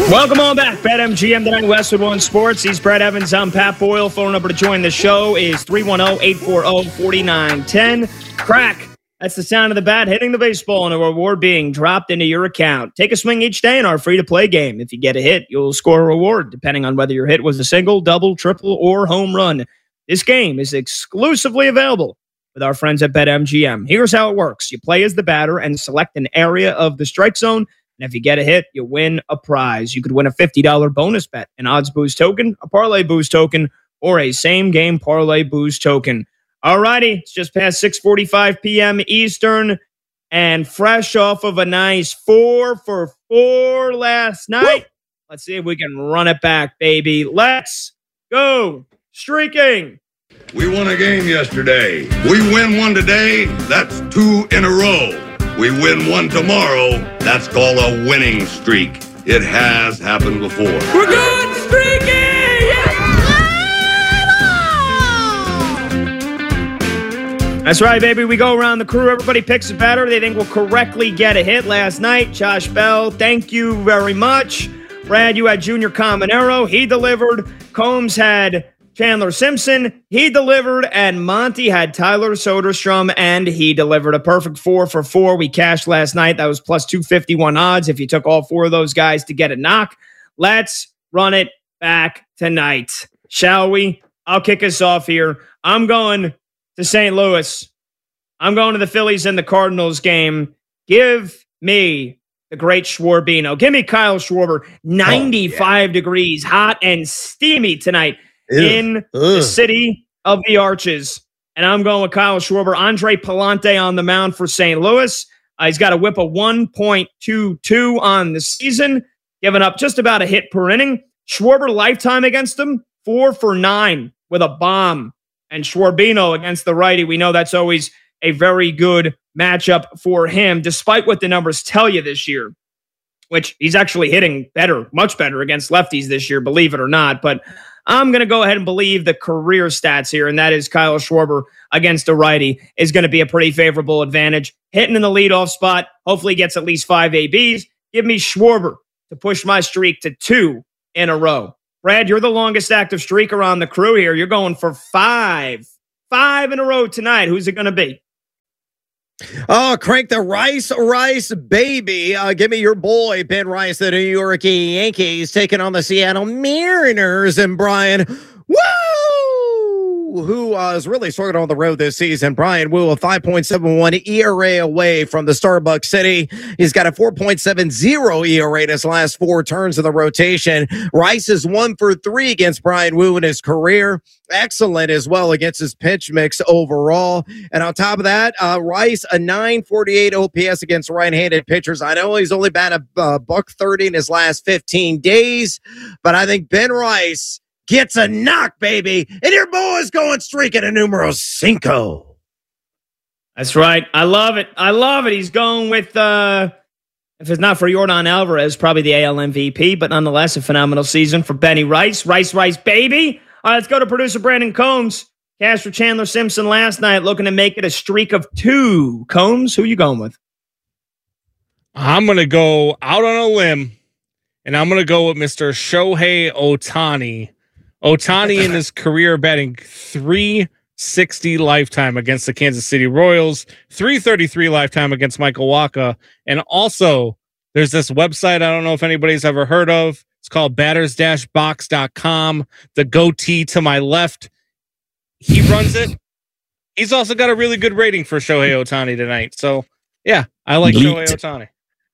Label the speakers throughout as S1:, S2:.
S1: Welcome on back. BetMGM tonight, Westwood One Sports. He's Brett Evans. I'm Pat Boyle. Phone number to join the show is 310-840-4910. Crack. That's the sound of the bat hitting the baseball and a reward being dropped into your account. Take a swing each day in our free-to-play game. If you get a hit, you'll score a reward, depending on whether your hit was a single, double, triple, or home run. This game is exclusively available with our friends at BetMGM. Here's how it works. You play as the batter and select an area of the strike zone. And if you get a hit, you win a prize. You could win a $50 bonus bet, an odds boost token, a parlay boost token, or a same-game parlay boost token. All righty, it's just past 6:45 p.m. Eastern, and fresh off of a nice 4 for 4 last night. Woo! Let's see if we can run it back, baby. Let's go streaking.
S2: We won a game yesterday. We win one today, that's 2 in a row. We win one tomorrow, that's called a winning streak. It has happened before.
S1: We're good streaking! That's right, baby. We go around the crew. Everybody picks a batter they think will correctly get a hit. Last night, Josh Bell, thank you very much. Brad, you had Junior Caminero. He delivered. Combs had Chandler Simpson, he delivered, and Monty had Tyler Soderstrom, and he delivered a perfect 4 for 4. We cashed last night. That was plus 251 odds if you took all 4 of those guys to get a knock. Let's run it back tonight, shall we? I'll kick us off here. I'm going to St. Louis. I'm going to the Phillies and the Cardinals game. Give me the great Schwarbino. Give me Kyle Schwarber. 95 degrees, hot and steamy tonight. In the city of the Arches. And I'm going with Kyle Schwarber. Andre Palante on the mound for St. Louis. He's got a whip of 1.22 on the season, giving up just about a hit per inning. Schwarber lifetime against him, 4 for 9 with a bomb. And Schwarbino against the righty. We know that's always a very good matchup for him, despite what the numbers tell you this year, which he's actually hitting better, much better against lefties this year, believe it or not. But I'm going to go ahead and believe the career stats here, and that is Kyle Schwarber against a righty is going to be a pretty favorable advantage. Hitting in the leadoff spot, hopefully gets at least 5 ABs. Give me Schwarber to push my streak to 2 in a row. Brad, you're the longest active streaker on the crew here. You're going for 5. 5 in a row tonight. Who's it going to be?
S3: Oh, crank the Rice, baby. Give me your boy, Ben Rice, the New York Yankees, taking on the Seattle Mariners. And Brian, who is really struggling on the road this season. Brian Wu, a 5.71 ERA away from the Starbucks City. He's got a 4.70 ERA in his last 4 turns of the rotation. Rice is 1 for 3 against Brian Wu in his career. Excellent as well against his pitch mix overall. And on top of that, Rice, a 948 OPS against right-handed pitchers. I know he's only batted a $130 in his last 15 days, but I think Ben Rice gets a knock, baby. And your boy's going streaking a numero 5.
S1: That's right. I love it. I love it. He's going with, if it's not for Yordan Alvarez, probably the AL MVP, but nonetheless, a phenomenal season for Benny Rice. Rice, baby. All right, let's go to producer Brandon Combs. Cash for Chandler Simpson last night, looking to make it a streak of 2. Combs, who you going with?
S4: I'm going to go out on a limb, and I'm going to go with Mr. Shohei Ohtani. Ohtani in his career batting .360 lifetime against the Kansas City Royals, .333 lifetime against Michael Wacha. And also, there's this website I don't know if anybody's ever heard of. It's called batters-box.com. The goatee to my left, he runs it. He's also got a really good rating for Shohei Ohtani tonight. So, yeah, I like Shohei Ohtani.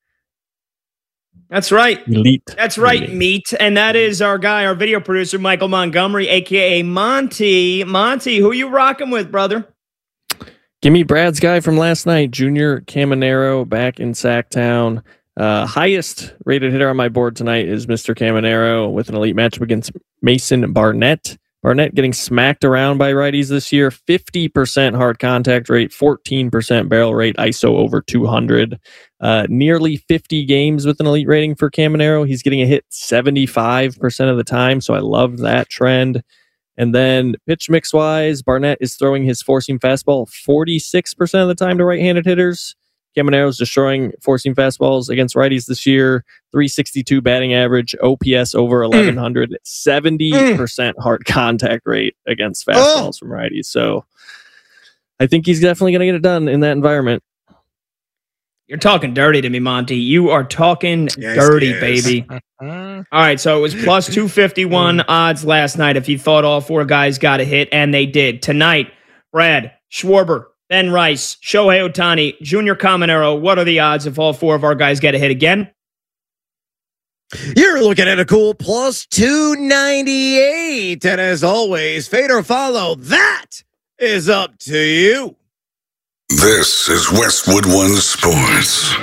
S1: That's right.
S5: Elite.
S1: That's right, Meat. And that is our guy, our video producer, Michael Montgomery, a.k.a. Monty. Monty, who you rocking with, brother?
S5: Give me Brad's guy from last night, Junior Caminero, back in Sacktown. Highest rated hitter on my board tonight is Mr. Caminero with an elite matchup against Mason Barnett. Barnett getting smacked around by righties this year. 50% hard contact rate, 14% barrel rate, ISO over 200. Nearly 50 games with an elite rating for Caminero. He's getting a hit 75% of the time, so I love that trend. And then pitch mix wise, Barnett is throwing his four-seam fastball 46% of the time to right-handed hitters. Camanero's destroying four-seam fastballs against righties this year. 362 batting average, OPS over 1100, 70% hard contact rate against fastballs from righties. So I think he's definitely going to get it done in that environment.
S1: You're talking dirty to me, Monty. You are talking dirty, baby. All right, so it was plus 251 odds last night if you thought all four guys got a hit, and they did. Tonight, Brad, Schwarber, Ben Rice, Shohei Ohtani, Junior Caminero. What are the odds if all four of our guys get a hit again?
S3: You're looking at a cool plus 298. And as always, fade or follow, that is up to you.
S6: This is Westwood One Sports.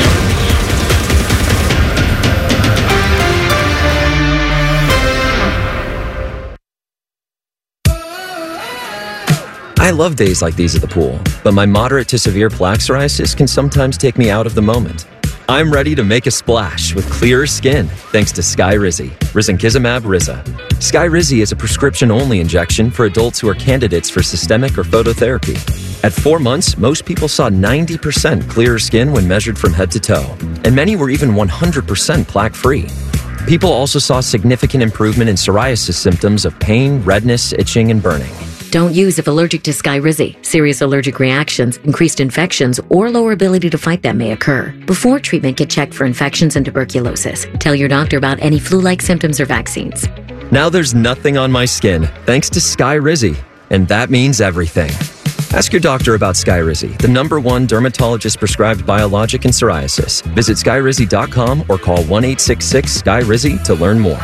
S7: I love days like these at the pool, but my moderate to severe plaque psoriasis can sometimes take me out of the moment. I'm ready to make a splash with clearer skin thanks to Skyrizi, risankizumab Riza. Skyrizi is a prescription-only injection for adults who are candidates for systemic or phototherapy. At 4 months, most people saw 90% clearer skin when measured from head to toe, and many were even 100% plaque-free. People also saw significant improvement in psoriasis symptoms of pain, redness, itching, and burning.
S8: Don't use if allergic to Skyrizi. Serious allergic reactions, increased infections, or lower ability to fight them may occur. Before treatment, get checked for infections and tuberculosis. Tell your doctor about any flu-like symptoms or vaccines.
S7: Now there's nothing on my skin thanks to Skyrizi, and that means everything. Ask your doctor about Skyrizi, the #1 dermatologist-prescribed biologic in psoriasis. Visit Skyrizi.com or call 1-866-SKY-RIZI to learn more.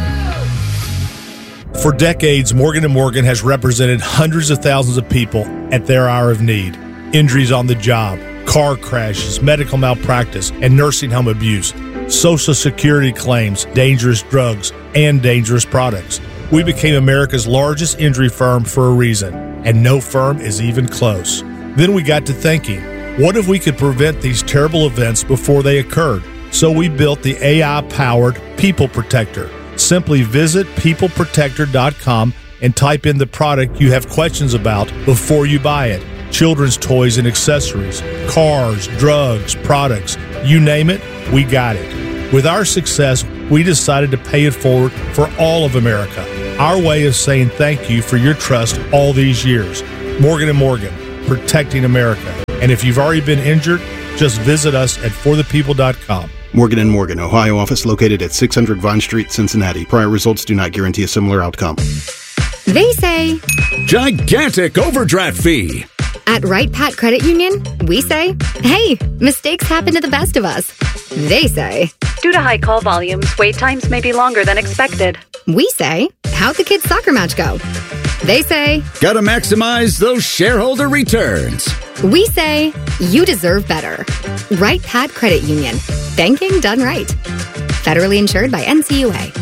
S9: For decades, Morgan & Morgan has represented hundreds of thousands of people at their hour of need. Injuries on the job, car crashes, medical malpractice, and nursing home abuse, Social Security claims, dangerous drugs, and dangerous products. We became America's largest injury firm for a reason, and no firm is even close. Then we got to thinking, what if we could prevent these terrible events before they occurred? So we built the AI-powered People Protector. Simply visit peopleprotector.com and type in the product you have questions about before you buy it. Children's toys and accessories, cars, drugs, products, you name it, we got it. With our success, we decided to pay it forward for all of America. Our way of saying thank you for your trust all these years. Morgan & Morgan, protecting America. And if you've already been injured, just visit us at forthepeople.com.
S10: Morgan & Morgan, Ohio office located at 600 Vine Street, Cincinnati. Prior results do not guarantee a similar outcome.
S11: They say
S12: gigantic overdraft fee.
S11: At Wright Pat Credit Union, we say, hey, mistakes happen to the best of us. They say,
S13: due to high call volumes, wait times may be longer than expected.
S11: We say, how'd the kids' soccer match go? They say,
S12: gotta maximize those shareholder returns.
S11: We say, you deserve better. Wright Pat Credit Union. Banking done right. Federally insured by NCUA.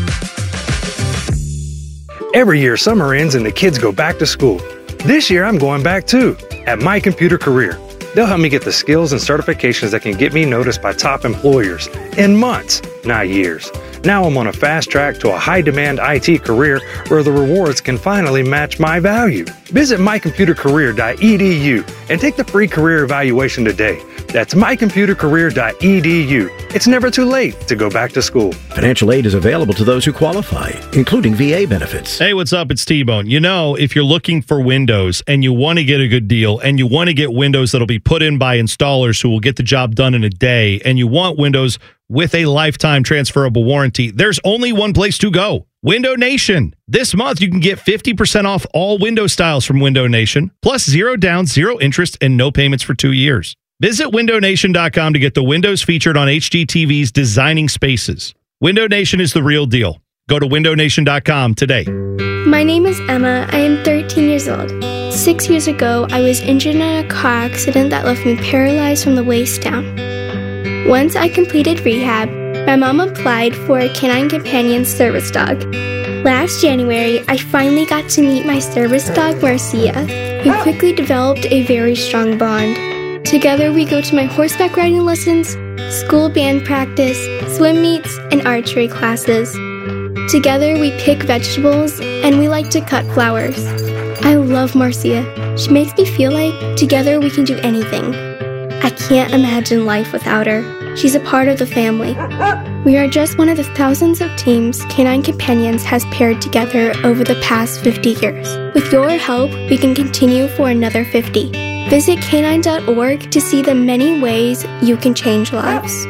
S14: Every year, summer ends and the kids go back to school. This year, I'm going back too, at My Computer Career. They'll help me get the skills and certifications that can get me noticed by top employers in months, not years. Now I'm on a fast track to a high-demand IT career where the rewards can finally match my value. Visit mycomputercareer.edu and take the free career evaluation today. That's mycomputercareer.edu. It's never too late to go back to school.
S12: Financial aid is available to those who qualify, including VA benefits.
S15: Hey, what's up? It's T-Bone. You know, if you're looking for windows and you want to get a good deal and you want to get windows that'll be put in by installers who will get the job done in a day, and you want windows with a lifetime transferable warranty, there's only one place to go. Window Nation. This month, you can get 50% off all window styles from Window Nation, plus 0 down, 0 interest, and no payments for 2 years. Visit windownation.com to get the windows featured on HGTV's Designing Spaces. Window Nation is the real deal. Go to windownation.com today.
S16: My name is Emma. I am 13 years old. 6 years ago, I was injured in a car accident that left me paralyzed from the waist down. Once I completed rehab, my mom applied for a Canine Companion service dog. Last January, I finally got to meet my service dog, Marcia, who quickly developed a very strong bond. Together, we go to my horseback riding lessons, school band practice, swim meets, and archery classes. Together, we pick vegetables, and we like to cut flowers. I love Marcia. She makes me feel like together we can do anything. I can't imagine life without her. She's a part of the family. We are just one of the thousands of teams Canine Companions has paired together over the past 50 years. With your help, we can continue for another 50. Visit canine.org to see the many ways you can change lives.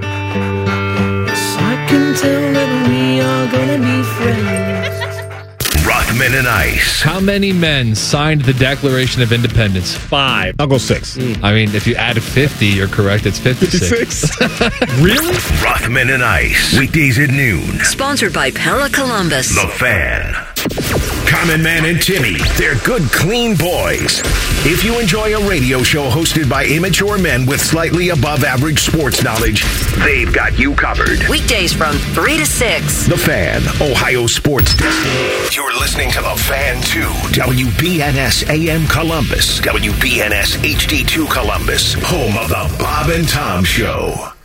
S17: I can tell that we are gonna be friends.
S18: Rothman and Ice.
S19: How many men signed the Declaration of Independence?
S3: 5. I'll go 6.
S19: I mean, if you add 50, you're correct. It's 56.
S18: Really? Rothman and Ice. Weekdays at noon.
S20: Sponsored by Pella Columbus.
S18: The Fan. Common Man and Timmy. They're good, clean boys. If you enjoy a radio show hosted by immature men with slightly above average sports knowledge, they've got you covered.
S20: Weekdays from 3 to 6.
S18: The Fan, Ohio Sports Desk. You're listening to The Fan 2, WBNS AM Columbus, WBNS HD2 Columbus, home of the Bob and Tom Show.